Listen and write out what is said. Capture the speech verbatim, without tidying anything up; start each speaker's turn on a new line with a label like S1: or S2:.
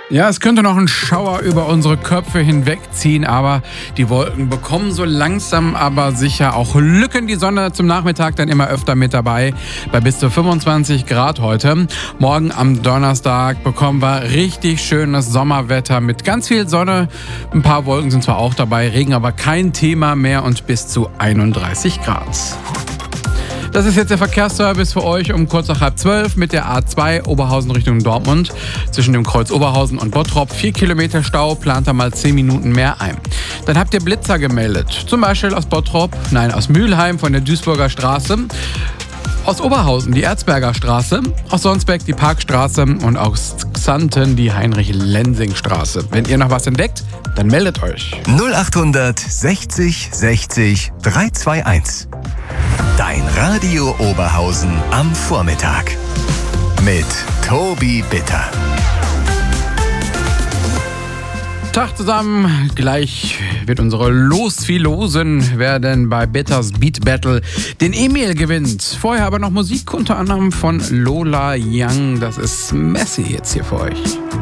S1: Ja, es könnte noch ein Schauer über unsere Köpfe hinwegziehen, aber die Wolken bekommen so langsam aber sicher auch Lücken. Die Sonne zum Nachmittag dann immer öfter mit dabei, bei bis zu fünfundzwanzig Grad heute. Morgen am Donnerstag bekommen wir richtig schönes Sommerwetter mit ganz viel Sonne. Ein paar Wolken sind zwar auch dabei, Regen aber kein Thema mehr und bis zu einunddreißig Grad. Das ist jetzt der Verkehrsservice für euch um kurz nach halb zwölf mit der A zwei Oberhausen Richtung Dortmund. Zwischen dem Kreuz Oberhausen und Bottrop vier Kilometer Stau, plant da mal zehn Minuten mehr ein. Dann habt ihr Blitzer gemeldet, zum Beispiel aus Bottrop, nein aus Mülheim von der Duisburger Straße. Aus Oberhausen die Erzberger Straße, aus Sonsbeck die Parkstraße und aus Xanten die Heinrich-Lensing-Straße. Wenn ihr noch was entdeckt, dann meldet euch.
S2: null achthundert sechzig sechzig dreihundertzweiundzwanzig. Dein Radio Oberhausen am Vormittag mit Tobi Bitter.
S1: Tag zusammen, gleich wird unsere Losfilosen, wer denn bei Bitters Beat Battle den Emil gewinnt. Vorher aber noch Musik, unter anderem von Lola Young. Das ist Messi jetzt hier für euch.